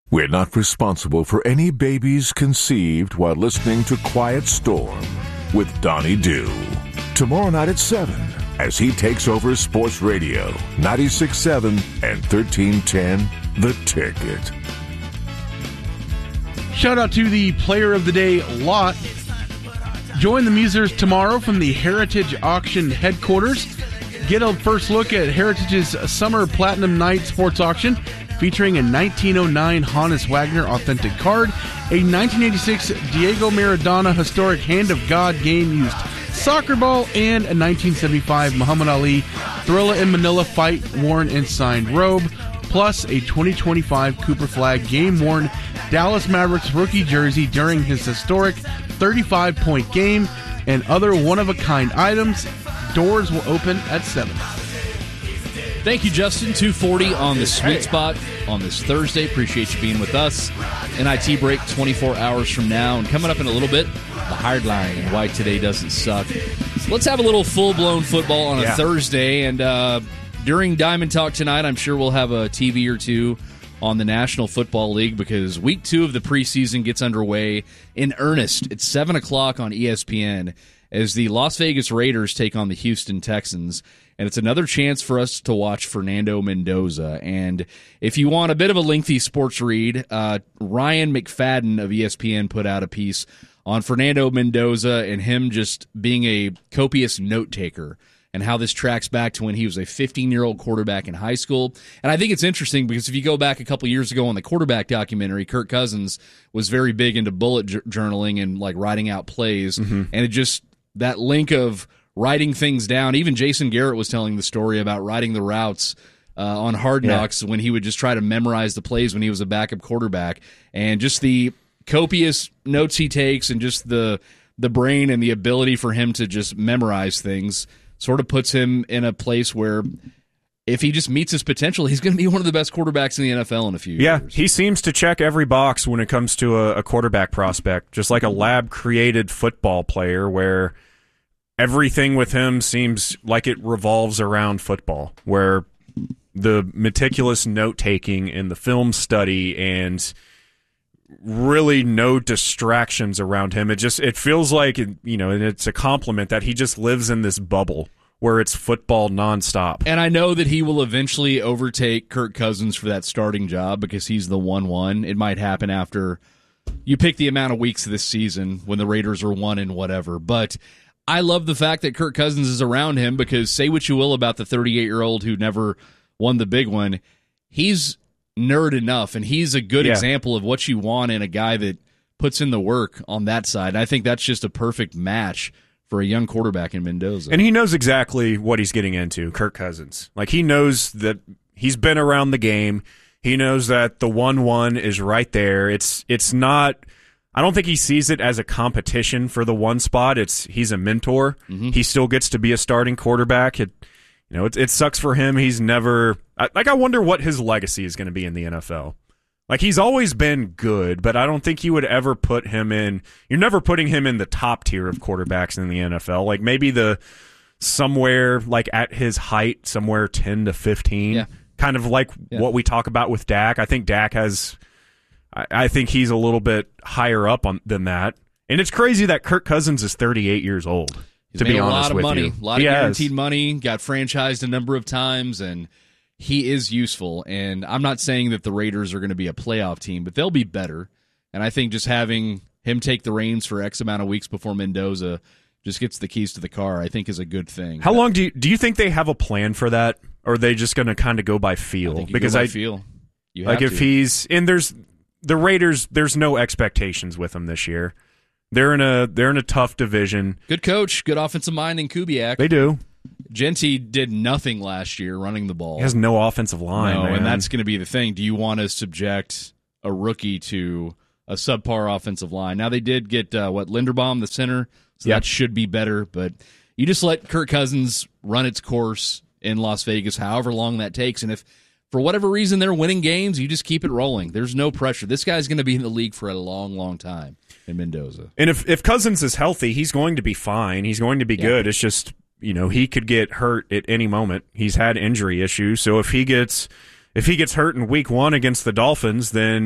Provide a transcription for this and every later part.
We're not responsible for any babies conceived while listening to Quiet Storm with Donnie Dew. Tomorrow night at 7 as he takes over Sports Radio 96.7 and 1310 The Ticket. Shout out to the Player of the Day lot. Join the Musers tomorrow from the Heritage Auction headquarters. Get a first look at Heritage's Summer Platinum Night Sports Auction, featuring a 1909 Honus Wagner authentic card, a 1986 Diego Maradona historic Hand of God game-used soccer ball, and a 1975 Muhammad Ali Thrilla in Manila fight worn and signed robe, plus a 2025 Cooper Flag game-worn Dallas Mavericks rookie jersey during his historic 35-point game, and other one-of-a-kind items. Doors will open at 7. Thank you, Justin. 2:40 on the Sweet Spot on this Thursday. Appreciate you being with us. NIT break 24 hours from now. And coming up in a little bit, the hard line and why today doesn't suck. So let's have a little full-blown football on a Thursday. And during Diamond Talk tonight, I'm sure we'll have a TV or two on the National Football League because Week 2 of the preseason gets underway in earnest. It's 7 o'clock on ESPN as the Las Vegas Raiders take on the Houston Texans. And it's another chance for us to watch Fernando Mendoza. And if you want a bit of a lengthy sports read, Ryan McFadden of ESPN put out a piece on Fernando Mendoza and him just being a copious note-taker and how this tracks back to when he was a 15-year-old quarterback in high school. And I think it's interesting because if you go back a couple years ago on the quarterback documentary, Kirk Cousins was very big into bullet journaling and like writing out plays. Mm-hmm. And it just, that link of writing things down. Even Jason Garrett was telling the story about writing the routes on Hard Knocks when he would just try to memorize the plays when he was a backup quarterback. And just the copious notes he takes and just the brain and the ability for him to just memorize things sort of puts him in a place where if he just meets his potential, he's going to be one of the best quarterbacks in the NFL in a few years. Yeah, he seems to check every box when it comes to a quarterback prospect, just like a lab-created football player where everything with him seems like it revolves around football, where the meticulous note-taking and the film study and really no distractions around him. It feels like, you know, and it's a compliment that he just lives in this bubble where it's football nonstop. And I know that he will eventually overtake Kirk Cousins for that starting job because he's the 1-1. It might happen after you pick the amount of weeks this season when the Raiders are 1 and whatever. But I love the fact that Kirk Cousins is around him because say what you will about the 38-year-old who never won the big one, he's nerd enough, and he's a good example of what you want in a guy that puts in the work on that side. And I think that's just a perfect match for a young quarterback in Mendoza. And he knows exactly what he's getting into, Kirk Cousins. Like, he knows that he's been around the game. He knows that the 1-1 is right there. It's not, I don't think he sees it as a competition for the one spot. He's a mentor. Mm-hmm. He still gets to be a starting quarterback. It sucks for him. He's never, I wonder what his legacy is going to be in the NFL. Like, he's always been good, but I don't think you would ever put him in, you're never putting him in the top tier of quarterbacks in the NFL. Like, maybe somewhere, like, at his height, somewhere 10 to 15. Yeah. Kind of like what we talk about with Dak. I think Dak has, I think he's a little bit higher up than that. And it's crazy that Kirk Cousins is 38 years old. He's made a lot of money, a lot of guaranteed money, got franchised a number of times, and he is useful. And I'm not saying that the Raiders are going to be a playoff team, but they'll be better. And I think just having him take the reins for X amount of weeks before Mendoza just gets the keys to the car, I think is a good thing. How long do you think they have a plan for that? Or are they just going to kind of go by feel? I think because I feel. You have if he's, and there's the Raiders, there's no expectations with them this year. They're in a tough division. Good coach, good offensive mind in Kubiak. They do. Genty did nothing last year running the ball. He has no offensive line, man. And that's going to be the thing. Do you want to subject a rookie to a subpar offensive line? Now, they did get, Linderbaum, the center, so that should be better. But you just let Kirk Cousins run its course in Las Vegas, however long that takes. And if, for whatever reason, they're winning games, you just keep it rolling. There's no pressure. This guy's going to be in the league for a long, long time in Mendoza. And if Cousins is healthy, he's going to be fine. He's going to be good. It's just, he could get hurt at any moment. He's had injury issues. So if he gets hurt in week 1 against the Dolphins, then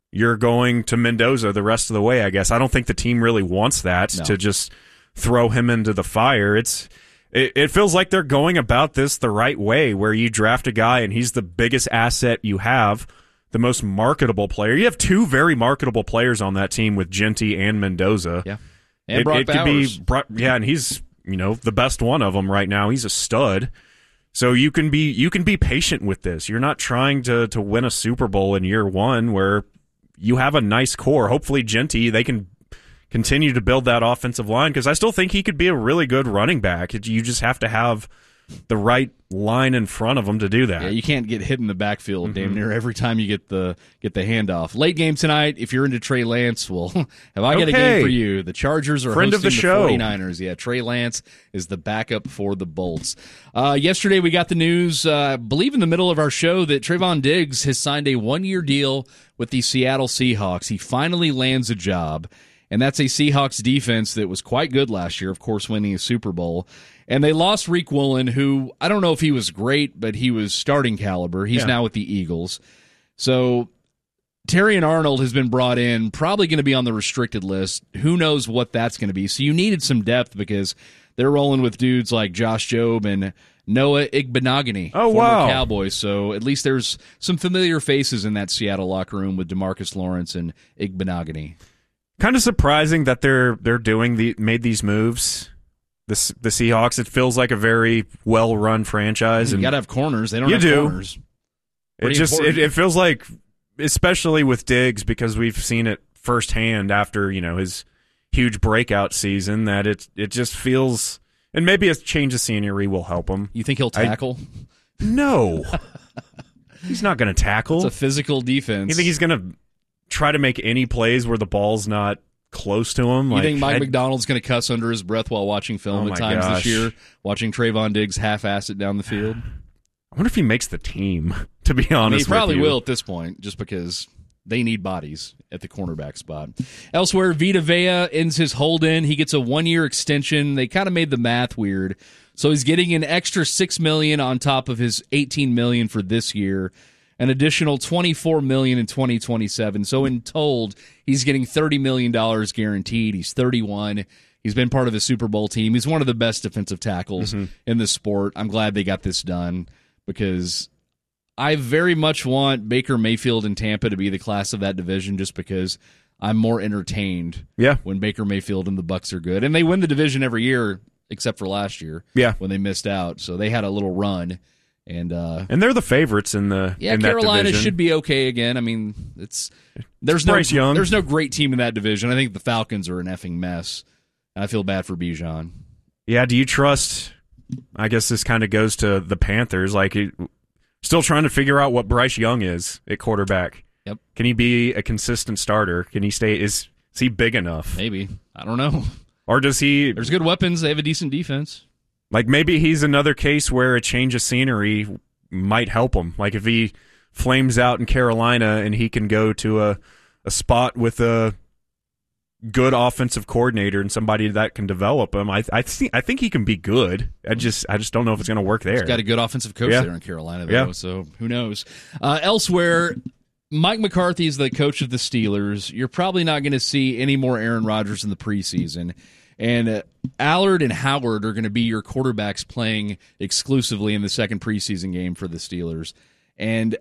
you're going to Mendoza the rest of the way, I guess. I don't think the team really wants that, to just throw him into the fire. It feels like they're going about this the right way, where you draft a guy and he's the biggest asset you have, the most marketable player. You have two very marketable players on that team with Genty and Mendoza. Yeah. And Brock Bowers. And he's, the best one of them right now. He's a stud. So you can be patient with this. You're not trying to win a Super Bowl in year one, where you have a nice core. Hopefully Genty, they can continue to build that offensive line, because I still think he could be a really good running back. You just have to have the right line in front of him to do that. Yeah, you can't get hit in the backfield damn near every time you get the handoff. Late game tonight, if you're into Trey Lance, well, have I got a game for you. The Chargers are friend hosting of the show. 49ers. Yeah, Trey Lance is the backup for the Bolts. Yesterday we got the news, I believe in the middle of our show, that Trayvon Diggs has signed a 1-year deal with the Seattle Seahawks. He finally lands a job, and that's a Seahawks defense that was quite good last year, of course, winning a Super Bowl. And they lost Reek Woolen, who, I don't know if he was great, but he was starting caliber. He's now with the Eagles. So Terrion Arnold has been brought in, probably going to be on the restricted list. Who knows what that's going to be. So you needed some depth, because they're rolling with dudes like Josh Jobe and Noah Igbenogany, former Cowboys. So at least there's some familiar faces in that Seattle locker room with DeMarcus Lawrence and Igbenogany. Kind of surprising that they're made these moves. The Seahawks, it feels like a very well-run franchise. You got to have corners. They don't have corners. It feels like, especially with Diggs, because we've seen it firsthand after his huge breakout season, that it just feels, and maybe a change of scenery will help him. You think he'll tackle? No, he's not going to tackle. It's a physical defense. You think he's going to try to make any plays where the ball's not close to him? You think Mike McDonald's going to cuss under his breath while watching film at times this year, watching Trayvon Diggs half-ass it down the field? I wonder if he makes the team, to be honest. He probably will at this point, just because they need bodies at the cornerback spot. Elsewhere, Vita Vea ends his hold-in. He gets a 1-year extension. They kind of made the math weird. So he's getting an extra $6 million on top of his $18 million for this year, an additional $24 million in 2027. So in total, he's getting $30 million guaranteed. He's 31. He's been part of the Super Bowl team. He's one of the best defensive tackles in the sport. I'm glad they got this done, because I very much want Baker Mayfield and Tampa to be the class of that division, just because I'm more entertained when Baker Mayfield and the Bucs are good. And they win the division every year, except for last year when they missed out. So they had a little run. And they're the favorites in the in Carolina that division. Should be okay again. I mean, there's no great team in that division. I think the Falcons are an effing mess. I feel bad for Bijan. Yeah, do you trust? I guess this kind of goes to the Panthers. Like, still trying to figure out what Bryce Young is at quarterback. Yep. Can he be a consistent starter? Can he stay? Is he big enough? Maybe. I don't know. Or does he? There's good weapons. They have a decent defense. Like, maybe he's another case where a change of scenery might help him. Like, if he flames out in Carolina and he can go to a spot with a good offensive coordinator and somebody that can develop him, I think he can be good. I just don't know if it's going to work there. He's got a good offensive coach there in Carolina, though, so who knows. Elsewhere, Mike McCarthy is the coach of the Steelers. You're probably not going to see any more Aaron Rodgers in the preseason. And Allard and Howard are going to be your quarterbacks playing exclusively in the second preseason game for the Steelers. And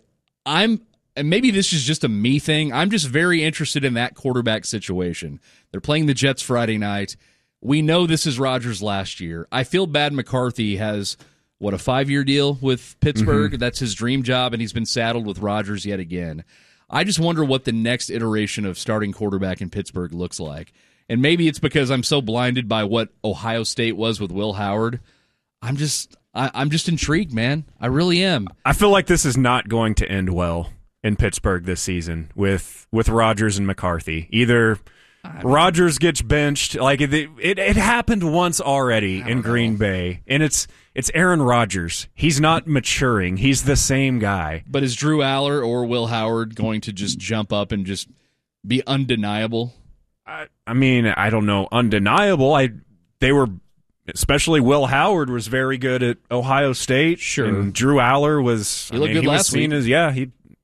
maybe this is just a me thing, I'm just very interested in that quarterback situation. They're playing the Jets Friday night. We know this is Rodgers last year. I feel bad McCarthy has, a 5-year deal with Pittsburgh? That's his dream job, and he's been saddled with Rodgers yet again. I just wonder what the next iteration of starting quarterback in Pittsburgh looks like. And maybe it's because I'm so blinded by what Ohio State was with Will Howard. I'm just intrigued, man. I really am. I feel like this is not going to end well in Pittsburgh this season with Rodgers and McCarthy. Either Rodgers gets benched, like it happened once already in Green Bay, and it's Aaron Rodgers. He's not maturing. He's the same guy. But is Drew Aller or Will Howard going to just jump up and just be undeniable? I mean, I don't know, undeniable. They were, especially Will Howard was very good at Ohio State. Sure. And Drew Aller was, he looked good last week.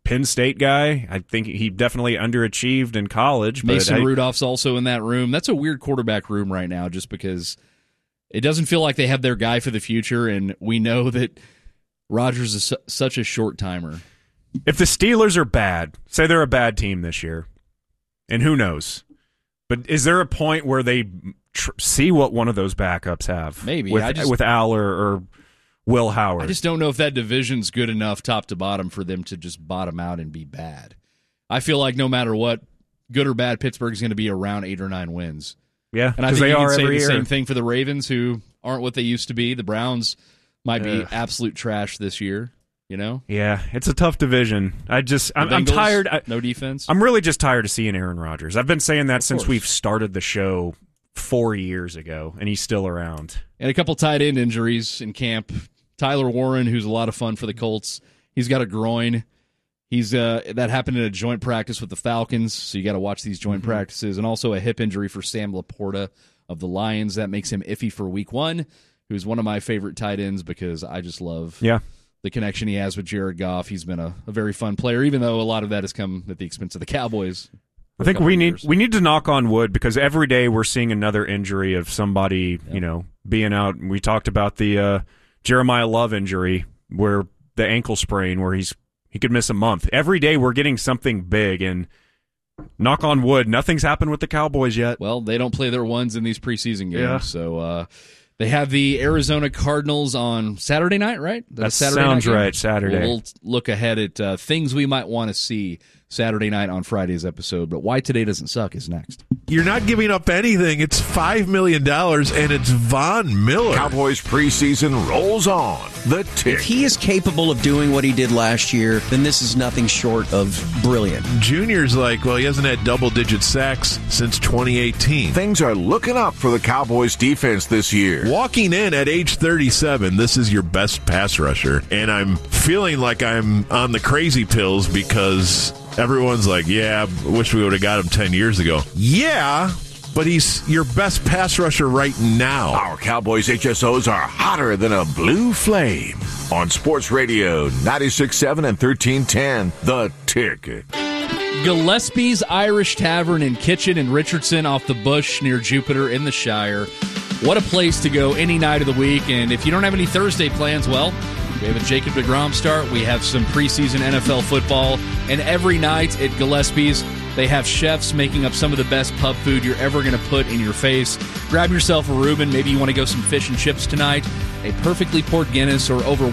Penn State guy. I think he definitely underachieved in college. Mason Rudolph's also in that room. That's a weird quarterback room right now just because it doesn't feel like they have their guy for the future, and we know that Rodgers is such a short timer. If the Steelers are bad, say they're a bad team this year, and who knows, but is there a point where they see what one of those backups have? Maybe. With Aller or Will Howard. I just don't know if that division's good enough top to bottom for them to just bottom out and be bad. I feel like no matter what, good or bad, Pittsburgh's going to be around 8 or 9 wins. Yeah, and I think they you are can say every the year. same thing for the Ravens, who aren't what they used to be. The Browns might be absolute trash this year. Yeah, it's a tough division. I'm Bengals, tired. No defense. I'm really just tired of seeing Aaron Rodgers. I've been saying that since we've started the show 4 years ago, and he's still around. And a couple tight end injuries in camp. Tyler Warren, who's a lot of fun for the Colts, he's got a groin. He's that happened in a joint practice with the Falcons, so you got to watch these joint practices. And also a hip injury for Sam Laporta of the Lions. That makes him iffy for Week 1, who's one of my favorite tight ends because I just love the connection he has with Jared Goff. He's been a very fun player, even though a lot of that has come at the expense of the Cowboys. I think we need to knock on wood because every day we're seeing another injury of somebody, being out. We talked about the Jeremiah Love injury, where the ankle sprain, where he could miss a month. Every day we're getting something big, and knock on wood, nothing's happened with the Cowboys yet. Well, they don't play their ones in these preseason games, so they have the Arizona Cardinals on Saturday night, right? That sounds right, Saturday. We'll look ahead at things we might want to see Saturday night on Friday's episode, but Why Today Doesn't Suck is next. You're not giving up anything. It's $5 million, and it's Von Miller. Cowboys preseason rolls on. The Tick. If he is capable of doing what he did last year, then this is nothing short of brilliant. Junior's like, well, he hasn't had double-digit sacks since 2018. Things are looking up for the Cowboys defense this year. Walking in at age 37, this is your best pass rusher, and I'm feeling like I'm on the crazy pills because everyone's like, yeah, I wish we would have got him 10 years ago. Yeah, but he's your best pass rusher right now. Our Cowboys HSOs are hotter than a blue flame. On Sports Radio 96.7 and 1310, The Tick. Gillespie's Irish Tavern and Kitchen in Richardson off the Bush near Jupiter in the Shire. What a place to go any night of the week. And if you don't have any Thursday plans, well, we have a Jacob deGrom start. We have some preseason NFL football. And every night at Gillespie's, they have chefs making up some of the best pub food you're ever going to put in your face. Grab yourself a Reuben. Maybe you want to go some fish and chips tonight. A perfectly poured Guinness or over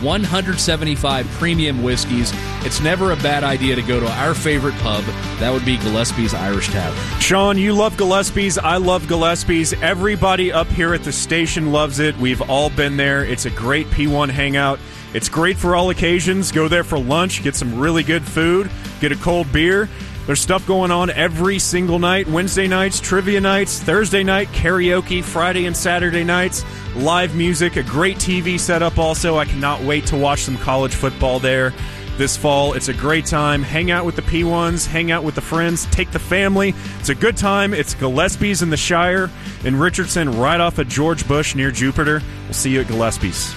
175 premium whiskeys. It's never a bad idea to go to our favorite pub. That would be Gillespie's Irish Tavern. Sean, you love Gillespie's. I love Gillespie's. Everybody up here at the station loves it. We've all been there. It's a great P1 hangout. It's great for all occasions. Go there for lunch, get some really good food, get a cold beer. There's stuff going on every single night. Wednesday nights, trivia nights, Thursday night, karaoke, Friday and Saturday nights, live music, a great TV setup also. I cannot wait to watch some college football there this fall. It's a great time. Hang out with the P1s, hang out with the friends, take the family. It's a good time. It's Gillespie's in the Shire in Richardson, right off of George Bush near Jupiter. We'll see you at Gillespie's.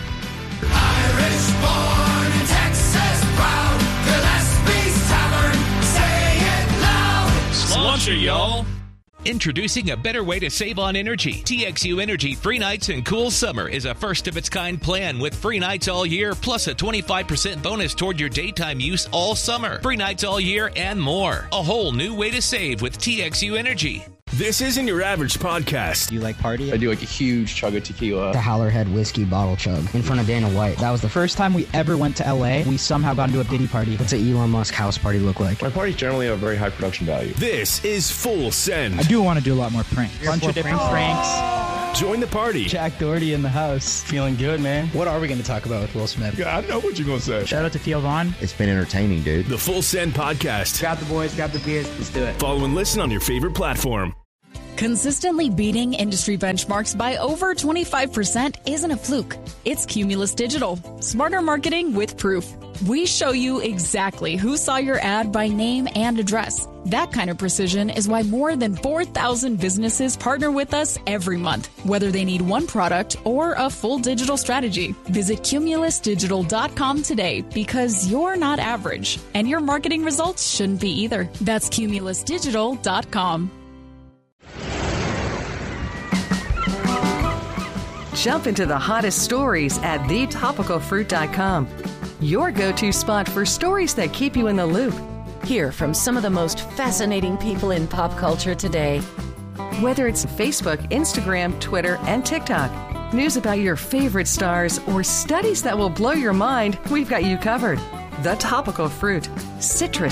Irish born in Texas, proud. Gillespie's Tavern, say it loud. Slusher, y'all. Introducing a better way to save on energy. TXU Energy Free Nights and Cool Summer is a first-of-its-kind plan with free nights all year, plus a 25% bonus toward your daytime use all summer. Free nights all year and more. A whole new way to save with TXU Energy. This isn't your average podcast. Do you like partying? I do like a huge chug of tequila. The Howlerhead whiskey bottle chug in front of Dana White. That was the first time we ever went to LA. We somehow got into a Diddy party. What's an Elon Musk house party look like? My parties generally have a very high production value. This is Full Send. I do want to do a lot more pranks. Bunch of different pranks. Join the party. Jack Doherty in the house. Feeling good, man. What are we going to talk about with Will Smith? Yeah, I know what you're going to say. Shout out to Theo Vaughn. It's been entertaining, dude. The Full Send podcast. Grab the boys, grab the beers. Let's do it. Follow and listen on your favorite platform. Consistently beating industry benchmarks by over 25% isn't a fluke. It's Cumulus Digital. Smarter marketing with proof. We show you exactly who saw your ad by name and address. That kind of precision is why more than 4,000 businesses partner with us every month, whether they need one product or a full digital strategy. Visit CumulusDigital.com today because you're not average, and your marketing results shouldn't be either. That's CumulusDigital.com. Jump into the hottest stories at thetopicalfruit.com. Your go-to spot for stories that keep you in the loop. Hear from some of the most fascinating people in pop culture today. Whether it's Facebook, Instagram, Twitter, and TikTok, news about your favorite stars, or studies that will blow your mind, we've got you covered. The Topical Fruit. Citrus